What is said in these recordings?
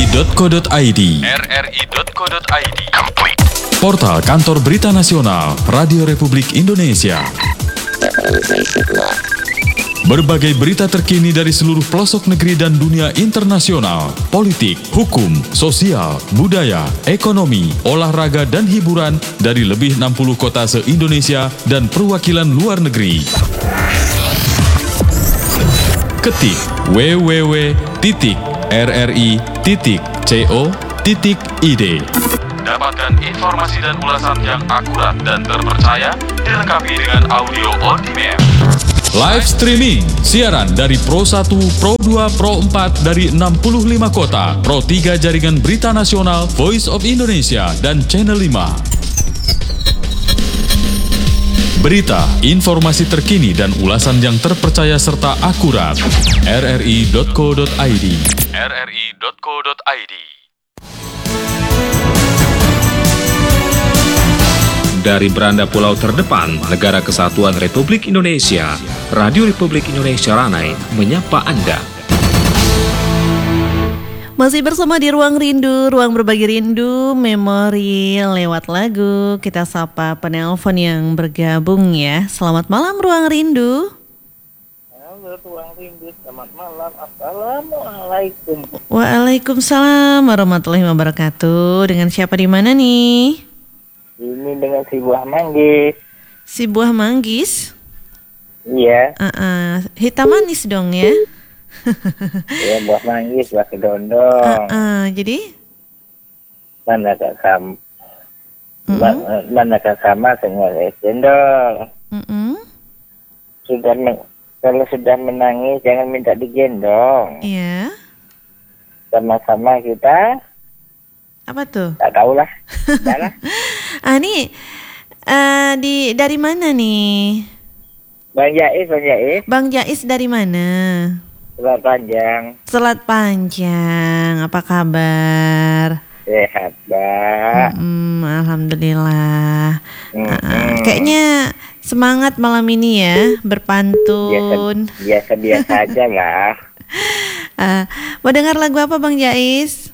rri.co.id. Portal Kantor Berita Nasional Radio Republik Indonesia. Berbagai berita terkini dari seluruh pelosok negeri dan dunia internasional, politik, hukum, sosial, budaya, ekonomi, olahraga, dan hiburan dari lebih 60 kota se-Indonesia dan perwakilan luar negeri. Ketik www.rri.co.id. Dapatkan informasi dan ulasan yang akurat dan terpercaya, dilengkapi dengan audio on demand. Live streaming, siaran dari Pro 1, Pro 2, Pro 4 dari 65 kota, Pro 3 Jaringan Berita Nasional, Voice of Indonesia, dan Channel 5. Berita, informasi terkini dan ulasan yang terpercaya serta akurat. rri.co.id. rri.co.id. Dari beranda pulau terdepan Negara Kesatuan Republik Indonesia, Radio Republik Indonesia Ranai menyapa Anda. Masih bersama di Ruang Rindu, ruang berbagi rindu, memori lewat lagu. Kita sapa penelpon yang bergabung ya. Selamat malam Ruang Rindu. Halo Ruang Rindu, selamat malam. Assalamualaikum. Waalaikumsalam warahmatullahi wabarakatuh. Dengan siapa di mana nih? Ini dengan si Buah Manggis. Si Buah Manggis? Iya. Hitam manis dong ya? Iya, Buah Manggis, Buah Kedondong. Jadi? Manakah sama dengan es cendol. Kalau sudah menangis jangan minta digendong. Iya. Sama-sama kita. Apa tuh? Tak tahulah. Dah lah. Nih dari mana nih? Bang Jais. Bang Jais dari mana? Selat Panjang. Selat Panjang. Apa kabar? Sehat, Mbak. Alhamdulillah. Kayaknya semangat malam ini ya, berpantun. Biasa aja lah. Mau dengar lagu apa Bang Jais?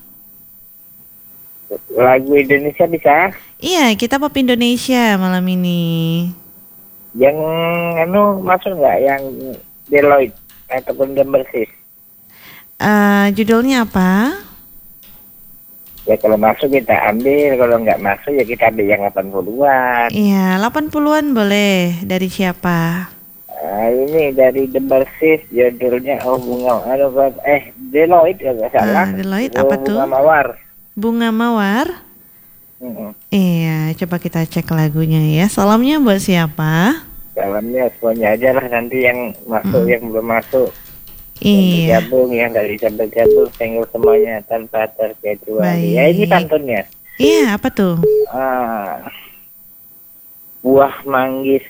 Lagu Indonesia bisa? Iya, kita pop Indonesia malam ini. Yang masuk nggak yang Deloitte ataupun Dembersis? Judulnya apa? Ya kalau masuk kita ambil, kalau nggak masuk ya kita ambil yang 80-an. Iya, 80-an boleh. Dari siapa? Ini dari Dembersis, judulnya Deloitte ya nggak salah. Deloitte apa tuh? Bunga Mawar. Bunga Mawar. Iya, coba kita cek lagunya ya. Salamnya buat siapa? Salamnya semuanya aja lah, nanti yang masuk, yang belum masuk. Iya. Yang bergabung, yang nggak bisa bergabung, senggol semuanya tanpa terkecuali. Ya ini pantunnya. Iya, apa tuh? Buah Manggis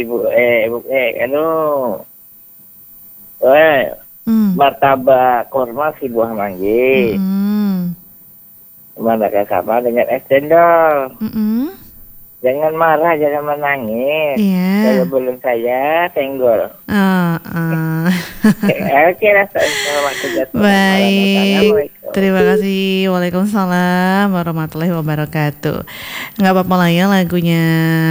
martabak kurma si Buah Manggis. Manakah sama dengan es cendol. Jangan marah, jangan menangis. Kalau belum saya senggol. Oke lah. Baik, terima kasih. Waalaikumsalam warahmatullahi wabarakatuh. Nggak apa-apa lah ya lagunya.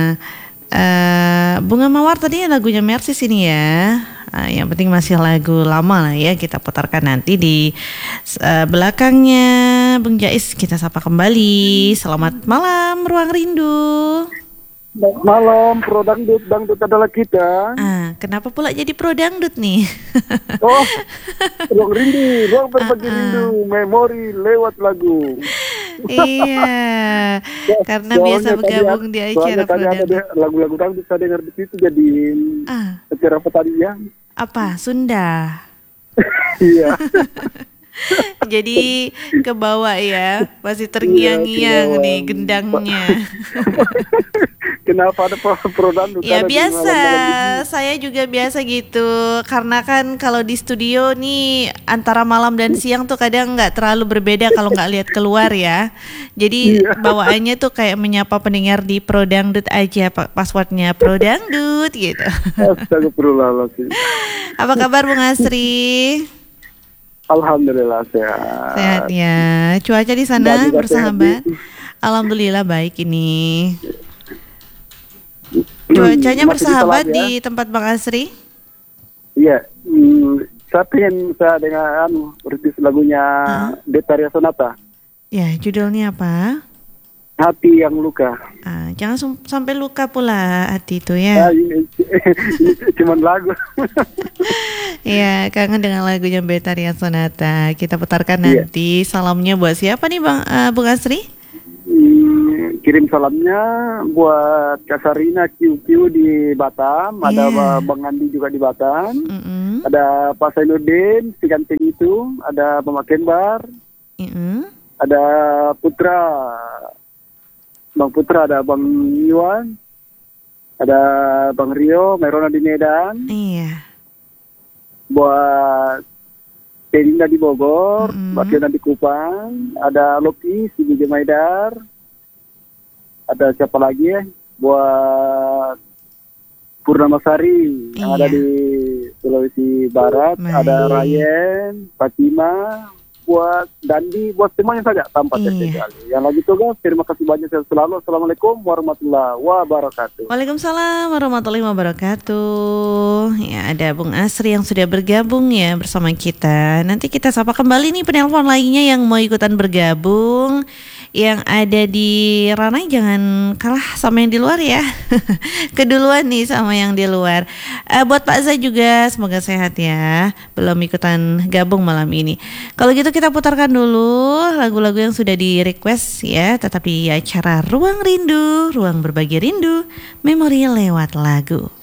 Bunga Mawar tadi lagunya Mersis ini ya. Yang penting masih lagu lama lah ya, kita putarkan nanti di belakangnya. Bung Jais kita sapa kembali. Selamat malam Ruang Rindu. Malam Pro Dangdut, dangdut adalah kita. Kenapa pula jadi Pro Dangdut nih? Ruang Rindu, ruang berbagi rindu, memori lewat lagu. Iya, karena biasa bergabung di acara Pro Dangdut. Lagu-lagu dangdut saya dengar di situ jadi acara petanian. Apa? Sunda? Iya. Jadi ke bawah ya, masih terngiang-ngiang nih gendangnya. Kenapa ada Pro Dangdut? Ya biasa, saya juga biasa gitu. Karena kan kalau di studio nih antara malam dan siang tuh kadang nggak terlalu berbeda kalau nggak lihat keluar ya. Jadi bawaannya tuh kayak menyapa pendengar di Pro Dangdut aja, passwordnya Pro Dangdut gitu. Astagfirullahaladzim. Apa kabar Bung Asri? Alhamdulillah sehat. Sehat ya. Cuaca di sana bersahabat? Alhamdulillah baik ini. Cuacanya bersahabat di tempat Bang Asri? Iya. Saya pengen dengan rilis lagunya Betaria Sonata. Ya, judulnya apa? Hati yang luka. Jangan sampai luka pula hati itu ya. Ini cuman lagu. Iya, kangen dengan lagunya Betaria Sonata. Kita putarkan nanti. Salamnya buat siapa nih Bung Asri? Kirim salamnya buat Kak Sarina QQ di Batam. Ada Bang Andi juga di Batam. Ada Pak Sainuddin, si ganteng itu. Ada Mama Kembar. Ada Putra. Bang Putra, ada Bang Iwan, ada Bang Rio, Merona di Medan. Iya. Buat Telinda di Bogor, Mbak Fiona di Kupang, ada Loki, si Bija Maidar. Ada siapa lagi ya? Buat Purnamasari yang ada di Sulawesi Barat. Ada Ryan, Fatima. Buat Dandi, buat semuanya saja tanpa terkecuali. Yang lagi tugas, terima kasih banyak selalu. Assalamualaikum warahmatullahi wabarakatuh. Waalaikumsalam warahmatullahi wabarakatuh. Ya, ada Bung Asri yang sudah bergabung ya bersama kita. Nanti kita sapa kembali nih penelpon lainnya yang mau ikutan bergabung. Yang ada di Ranai jangan kalah sama yang di luar ya. Keduluan nih sama yang di luar. Buat Pak Zai juga semoga sehat ya. Belum ikutan gabung malam ini. Kalau gitu kita putarkan dulu lagu-lagu yang sudah di request ya. Tetap di acara Ruang Rindu, Ruang Berbagi Rindu, Memori lewat lagu.